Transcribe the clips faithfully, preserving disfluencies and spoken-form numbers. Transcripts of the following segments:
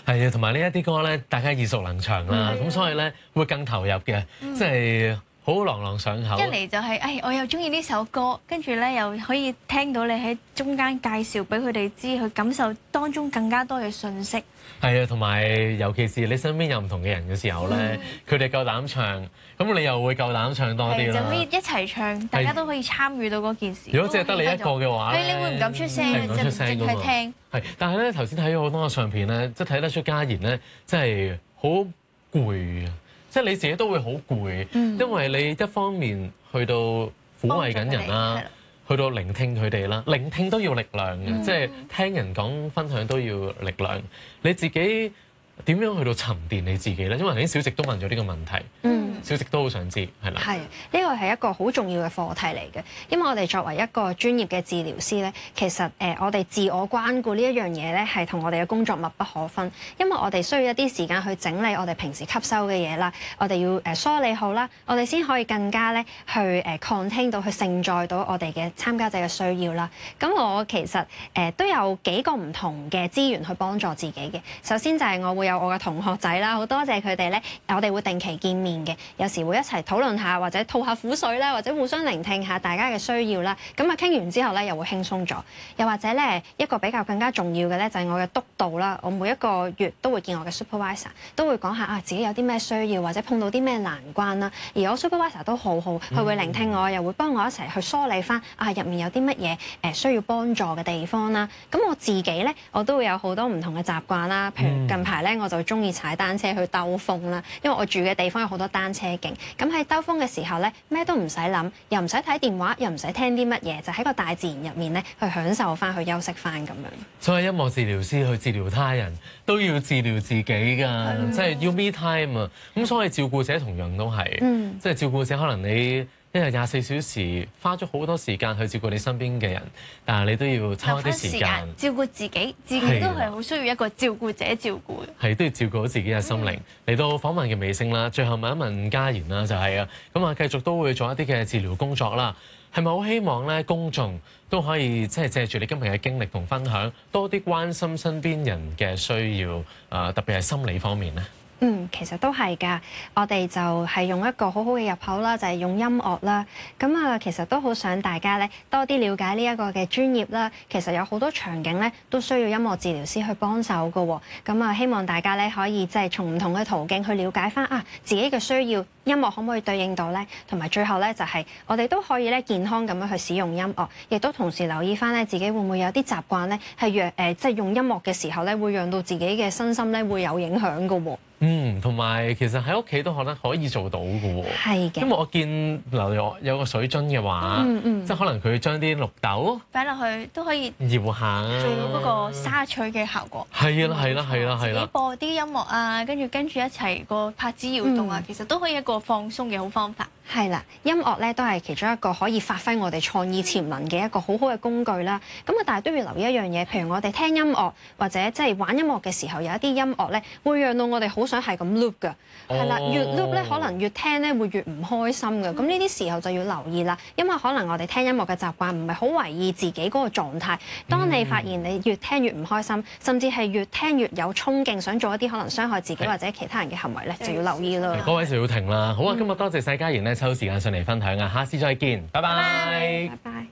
係啊，同埋呢一啲歌咧，大家耳熟能詳啦，咁所以咧會更投入嘅，即係好朗朗上口。 一嚟就係，誒，我又中意呢首歌，跟住咧又可以聽到你喺中間介紹俾佢哋知，去感受當中更加多嘅信息。 係啊，同埋尤其是你身邊有唔同嘅人嘅時候咧，佢哋夠膽唱，咁你又會夠膽唱多啲啦。 就可以一齊唱，大家都可以參與到嗰件事。 如果淨係得你一個嘅話咧， 你會唔敢出聲嘅，淨淨係聽。 係，但係咧頭先睇咗好多個相片咧，即係睇得出嘉賢咧，真係好攰啊！即係你自己都會好攰，嗯、因為你一方面去到撫慰緊人啦，去到聆聽佢哋啦，聆聽都要力量嘅，嗯、即係聽人講分享都要力量。你自己點樣去到沉澱你自己咧？因為頭先小直都問咗呢個問題。嗯小直都好想知，係啦。 係，呢個係一個好重要嘅課題嚟嘅，因為我哋作為一個專業嘅治療師咧，其實誒、呃、我哋自我關顧呢一樣嘢咧，係同我哋嘅工作密不可分。因為我哋需要一啲時間去整理我哋平時吸收嘅嘢啦，我哋要誒梳理好啦，我哋先可以更加咧去誒 contain 到去承載到我哋嘅參加者嘅需要啦。咁我其實誒、呃、都有幾個唔同嘅資源去幫助自己嘅。首先就係我會有我嘅同學仔啦，好多謝佢哋咧，我哋會定期見面嘅。有時會一齊討論下，或者吐下苦水啦，或者互相聆聽下大家嘅需要啦。咁啊傾完之後咧，又會輕鬆咗。又或者咧，一個比較更加重要嘅咧，就係我嘅督導啦。我每一個月都會見我嘅 supervisor，都會講下啊自己有啲咩需要，或者碰到啲咩難關啦。而我 supervisor 都好好，佢會聆聽我，又會幫我一齊去梳理翻啊入面有啲乜嘢誒需要幫助嘅地方啦。咁我自己咧，我都會有好多唔同嘅習慣啦。譬如近排咧，我就中意踩單車去兜風啦，因為我住嘅地方有好多單車徑。咁喺兜風嘅時候咧，咩都唔使諗，又唔使睇電話，又唔使聽啲乜嘢，就喺個大自然入面咧，去享受翻，去休息翻咁樣。 所以音樂治療師去治療他人，都要治療自己㗎，即係要 me time 啊。咁所以照顧者同樣都係，嗯、即係照顧者可能你一日廿四小時花咗好多時間去照顧你身邊嘅人，但係你都要抽一啲時間照顧自己，自己都係好需要一個照顧者照顧嘅。 係都要照顧好自己嘅心靈。嚟、嗯、到訪問嘅尾聲啦，最後問一問嘉賢啦，就係、是、啊，咁啊繼續都會做一啲嘅治療工作啦。係咪好希望咧公眾都可以即係借住你今日嘅經歷同分享，多啲關心身邊人嘅需要，啊特別係心理方面咧？ 嗯，其實都係㗎，我哋就係用一個好好嘅入口啦，就係、是、用音樂啦。咁啊，其實都好想大家咧多啲了解呢一個嘅專業啦。其實有好多場景咧都需要音樂治療師去幫手㗎喎。咁啊，希望大家咧可以即係從唔同嘅途徑去了解返啊自己嘅需要，音樂可唔可以對應到咧？同埋最後咧就係、是、我哋都可以咧健康咁樣去使用音樂，亦都同時留意返咧自己會唔會有啲習慣咧係讓誒即係用音樂嘅時候咧會讓到自己嘅身心咧會有影響㗎喎。 嗯，同埋其實喺屋企都可能可以做到嘅喎。係嘅。因為我見留有有個水樽嘅話，嗯嗯、即係可能佢將啲綠豆擺落去都可以搖下， 做到嗰個沙錘嘅效果。 係啦，係啦，係啦，係啦。 自己播啲音樂啊，跟住跟住一齊個拍子搖動啊，嗯、其實都可以一個放鬆嘅好方法。 係啦，音樂咧都係其中一個可以發揮我哋創意潛能嘅一個好好嘅工具啦。咁啊，但係都要留意一樣嘢，譬如我哋聽音樂或者即係玩音樂嘅時候，有一啲音樂咧會讓到我哋好想係咁 loop 㗎。係啦、哦，越 loop 咧可能越聽咧會越唔開心㗎。咁呢啲時候就要留意啦，因為可能我哋聽音樂嘅習慣唔係好為意自己嗰個狀態。當你發現你越聽越唔開心，甚至係越聽越有衝勁想做一啲可能傷害自己或者其他人嘅行為咧，就要留意啦。 嗰位就要停啦。好啊，今日多謝晒嘉賢咧抽時間上嚟分享啊，下次再見，拜拜。 拜拜。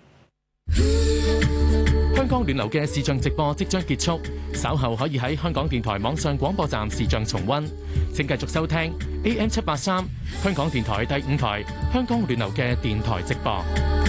香港暖流嘅視像直播即將結束，稍後可以喺香港電台網上廣播站視像重溫。請繼續收聽 A M 七八三香港電台第五台香港暖流嘅電台直播。